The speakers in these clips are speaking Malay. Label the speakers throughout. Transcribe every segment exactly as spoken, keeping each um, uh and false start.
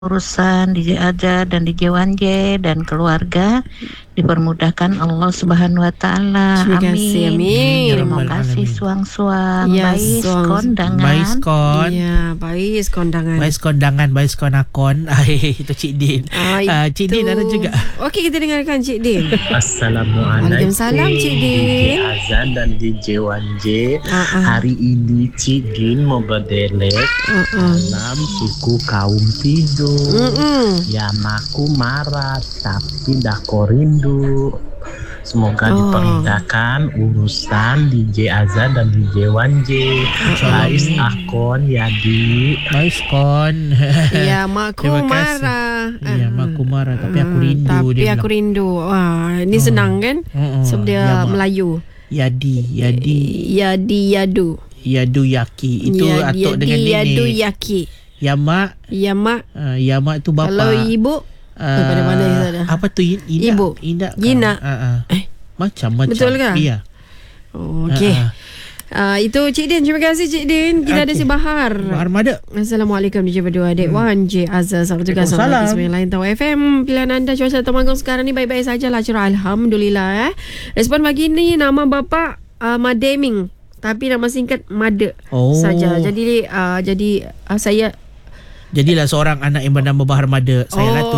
Speaker 1: urusan D J Azhar dan D J Wan J dan keluarga dipermudahkan Allah Subhanahu Wa Taala.
Speaker 2: Terima kasih, amin.
Speaker 1: Terima kasih suang-suang.
Speaker 2: Ya,
Speaker 1: Bais
Speaker 2: suang.
Speaker 1: kondangan.
Speaker 3: Bais kon.
Speaker 2: Ya, bais kondangan.
Speaker 3: Bais kondangan, bais konakon. Itu Cik Din.
Speaker 2: Ah,
Speaker 3: uh, Cik Din ada juga.
Speaker 2: Okey, kita dengarkan Cik Din.
Speaker 4: Assalamualaikum.
Speaker 2: Waalaikumsalam, Cik Din.
Speaker 4: D J Azhar dan D J Wan J.
Speaker 2: Uh-uh.
Speaker 4: Hari ini Cik Din mau berdelek
Speaker 2: Uh-uh.
Speaker 4: dalam suku kaum tidur.
Speaker 2: Mm-mm.
Speaker 4: Ya aku marah tapi dah korindu. Semoga
Speaker 2: Oh.
Speaker 4: dipermudahkan urusan D J Azhar dan D J Wan J. Bais akon ya di.
Speaker 3: Bais kon.
Speaker 2: Ya, makku
Speaker 3: Terima kasih.
Speaker 2: marah.
Speaker 3: Ya, makku marah tapi aku
Speaker 2: Ah,
Speaker 3: rindu.
Speaker 2: Tapi
Speaker 3: dia
Speaker 2: aku
Speaker 3: bilang.
Speaker 2: rindu. Wah, ini
Speaker 3: Oh.
Speaker 2: senang kan?
Speaker 3: Mm-mm.
Speaker 2: Sebab dia
Speaker 3: Ya, Mak.
Speaker 2: Melayu.
Speaker 3: Yadi, Yadi,
Speaker 2: Yadi Yadu.
Speaker 3: Yadu Yaki. Itu
Speaker 2: Ya,
Speaker 3: atuk
Speaker 2: Yadi
Speaker 3: dengan
Speaker 2: Yadu
Speaker 3: nenek.
Speaker 2: Yaki.
Speaker 3: Yamak,
Speaker 2: Ya, mak.
Speaker 3: uh, Yamak tu bapa.
Speaker 2: Kalau ibu,
Speaker 3: uh,
Speaker 2: daripada mana dia ada?
Speaker 3: Apa tu Ina?
Speaker 2: Ibu.
Speaker 3: Ina.
Speaker 2: Gina.
Speaker 3: Uh, uh.
Speaker 2: Eh.
Speaker 3: Macam-macam.
Speaker 2: Betul ke?
Speaker 3: Iya.
Speaker 2: Oh, okey.
Speaker 3: Ah,
Speaker 2: Uh, itu Cik Din. Terima kasih Cik Din. Kita ada
Speaker 3: Okey.
Speaker 2: si Bahar.
Speaker 3: Armada.
Speaker 2: Assalamualaikum D J berdua. Adik Wan J Azhar. Selamat tugas. Selamat
Speaker 3: Waalaikumsalam.
Speaker 2: pagi semua yang lain. Tahu F M. Pilihan anda cuaca Temanggung sekarang ni baik-baik sajalah. Cerah. Alhamdulillah. Eh. Respon pagi ni nama bapa uh, Mademing. Tapi nama singkat Made
Speaker 3: Oh.
Speaker 2: saja. Jadi uh, jadi uh, saya
Speaker 3: Jadilah seorang anak yang bernama Bahar Mada. Saya lah tu.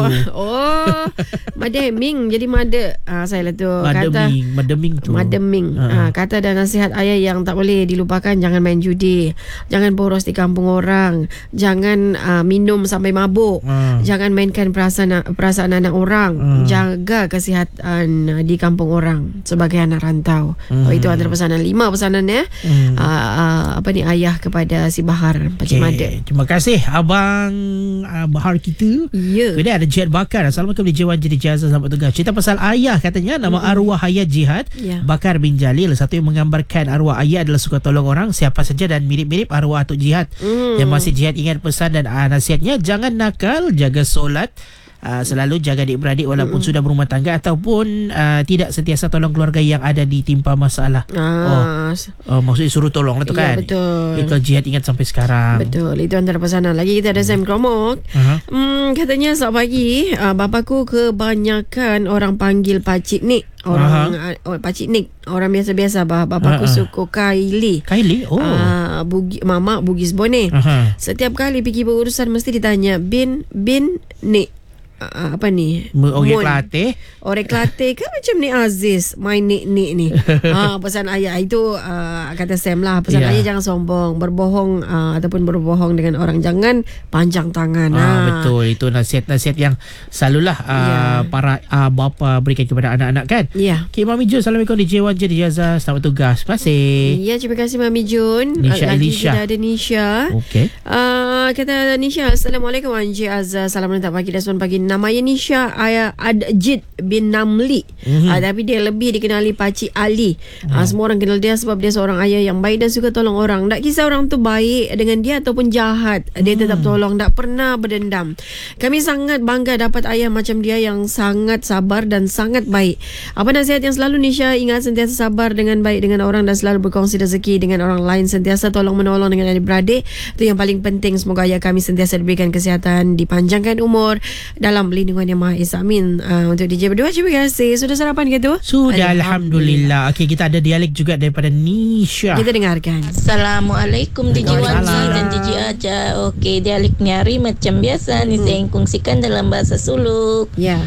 Speaker 2: Oh, Mademing. Jadi Made. Uh, saya lah tu.
Speaker 3: Mademing. Mademing tu.
Speaker 2: Mademing.
Speaker 3: Ha.
Speaker 2: Ha, kata dan nasihat ayah yang tak boleh dilupakan, jangan main judi, jangan boros di kampung orang, jangan uh, minum sampai mabuk,
Speaker 3: Ha.
Speaker 2: jangan mainkan perasaan perasaan anak orang,
Speaker 3: Hmm.
Speaker 2: jaga kesihatan uh, di kampung orang sebagai anak rantau.
Speaker 3: Hmm.
Speaker 2: Oh, itu antara pesanan lima pesanan ya.
Speaker 3: Hmm.
Speaker 2: Uh, uh, apa ni ayah kepada si Bahar Pakcik
Speaker 3: Okay.
Speaker 2: Made.
Speaker 3: Terima kasih Abang uh, Bahar kita.
Speaker 2: Ya.
Speaker 3: Kemudian ada Jihad Bakar. Assalamualaikum D J Wan J D J Azhar. Selamat tugas. Cerita pasal ayah katanya nama mm-hmm. arwah ayah Jihad
Speaker 2: Ya.
Speaker 3: Bakar bin Jalil. Satu yang menggambarkan arwah ayah adalah suka tolong orang siapa saja dan mirip-mirip arwah Atuk Jihad.
Speaker 2: Mm.
Speaker 3: Yang masih Jihad ingat pesan dan uh, nasihatnya, jangan nakal, jaga solat. Uh, selalu jaga adik-beradik walaupun mm. sudah berumah tangga ataupun uh, tidak sentiasa tolong keluarga yang ada ditimpa masalah.
Speaker 2: Ah,
Speaker 3: Oh, maksudnya suruh tolong lah tu
Speaker 2: ya,
Speaker 3: kan.
Speaker 2: betul.
Speaker 3: Itu Jihad ingat sampai sekarang.
Speaker 2: Betul, itu antara pesanan. Lagi kita ada Sam Kromok.
Speaker 3: Aha.
Speaker 2: Hmm, katanya selamat pagi. Uh, bapaku kebanyakan orang panggil Pakcik Nik. Orang uh, oh, Pakcik Nik. Orang biasa-biasa. Bah. Bapaku
Speaker 3: Aha.
Speaker 2: suku Kylie.
Speaker 3: Kylie? Oh.
Speaker 2: Uh, Bugi, Mama Bugis Bone.
Speaker 3: Aha.
Speaker 2: Setiap kali pergi berurusan mesti ditanya bin bin Nik. Uh, apa ni?
Speaker 3: Orang
Speaker 2: Mun.
Speaker 3: Kelantan.
Speaker 2: Orang Kelantan kan macam ni Aziz. Main Nik-Nik ni. ha, pesan ayah itu uh, kata Sam lah. Pesan
Speaker 3: Ya.
Speaker 2: ayah jangan sombong. Berbohong uh, ataupun berbohong dengan orang. Jangan panjang tangan.
Speaker 3: Ah,
Speaker 2: ha.
Speaker 3: betul. Itu nasihat-nasihat yang selalulah uh,
Speaker 2: Ya.
Speaker 3: para uh, bapa berikan kepada anak-anak kan.
Speaker 2: Ya.
Speaker 3: Okay, Mami Jun. Assalamualaikum D J Wan J D J Azhar. Selamat tugas. Terima kasih.
Speaker 2: Ya, terima kasih Mami Jun.
Speaker 3: Nisha
Speaker 2: Lagi
Speaker 3: Elisha.
Speaker 2: kita ada Nisha.
Speaker 3: Okey.
Speaker 2: Uh, kata Nisha, Assalamualaikum Wan J Azhar. Salam menetap pagi dan selamat pagi. Namanya Nisha Ayah Adjid bin Namli.
Speaker 3: Mhm.
Speaker 2: Uh, tapi dia lebih dikenali Pakcik Ali. Uh,
Speaker 3: Mhm.
Speaker 2: semua orang kenal dia sebab dia seorang ayah yang baik dan suka tolong orang. Tak kisah orang tu baik dengan dia ataupun jahat, dia tetap tolong, tak pernah berdendam. Kami sangat bangga dapat ayah macam dia yang sangat sabar dan sangat baik. Apa nasihat yang selalu Nisha ingat, sentiasa sabar dengan baik dengan orang dan selalu berkongsi rezeki dengan orang lain, sentiasa tolong menolong dengan adik-beradik. Itu yang paling penting. Semoga ayah kami sentiasa diberikan kesihatan, dipanjangkan umur dalam lindungan yang Maha Esa. Amin. Uh, untuk D J berdua, terima kasih. Sudah sarapan ke tu?
Speaker 3: Sudah, Alhamdulillah. Okey, kita ada dialek juga daripada Nisha.
Speaker 2: Kita dengarkan.
Speaker 5: Assalamualaikum D J Wan J dan D J Azhar. Okey, dialek nyari macam biasa ni saya kongsikan dalam bahasa Suluk.
Speaker 2: Ya.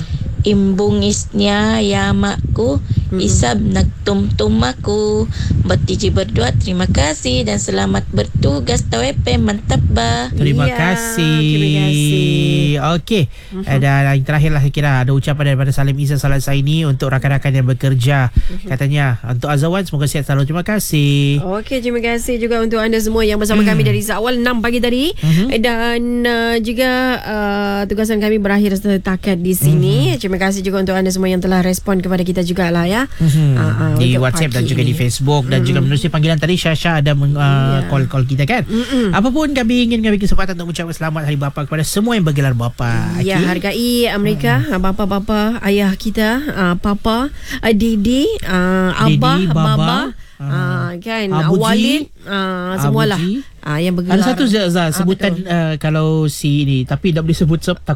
Speaker 5: Imbungisnya ya makku, isab nagtumtum aku. Buat D J berdua, terima kasih dan selamat bertugas. Tahu P mantap bah.
Speaker 3: Terima
Speaker 2: Ya,
Speaker 3: kasih.
Speaker 2: terima kasih.
Speaker 3: Okey. Uh-huh. Ada yang terakhir lah saya kira ada ucapan daripada Salim Isa Salat Saini untuk rakan-rakan yang bekerja. Uh-huh. Katanya untuk Azawan semoga sihat selalu. Terima kasih.
Speaker 2: Okey, terima kasih juga untuk anda semua yang bersama
Speaker 3: Hmm.
Speaker 2: kami dari awal enam pagi tadi.
Speaker 3: Mhm.
Speaker 2: Dan uh, juga uh, tugasan kami berakhir setakat di sini.
Speaker 3: Mhm.
Speaker 2: Terima kasih juga untuk anda semua yang telah respon kepada kita jugalah ya.
Speaker 3: Mhm.
Speaker 2: Ah, ah,
Speaker 3: Di
Speaker 2: untuk
Speaker 3: WhatsApp dan
Speaker 2: pagi
Speaker 3: juga
Speaker 2: ini.
Speaker 3: di Facebook dan juga menerusi panggilan tadi Syasha ada meng, uh,
Speaker 2: Ya.
Speaker 3: call-call kita kan.
Speaker 2: Mm-mm.
Speaker 3: Apapun kami ingin kami kesempatan untuk mengucapkan selamat Hari Bapa kepada semua yang bergelar bapa.
Speaker 2: Ya,
Speaker 3: Okey?
Speaker 2: hargai Amerika, uh-huh. bapa-bapa, ayah kita, uh, papa, uh, Didi, uh, abah,
Speaker 3: Didi, Baba,
Speaker 2: baba,
Speaker 3: uh,
Speaker 2: uh, kan,
Speaker 3: Abuji,
Speaker 2: Walid, uh, semualah.
Speaker 3: Abuji.
Speaker 2: Ah, yang bergelar.
Speaker 3: Ada satu Zah,
Speaker 2: Ah,
Speaker 3: sebutan
Speaker 2: betul.
Speaker 3: uh, kalau si ni, tapi tak boleh sebut sebab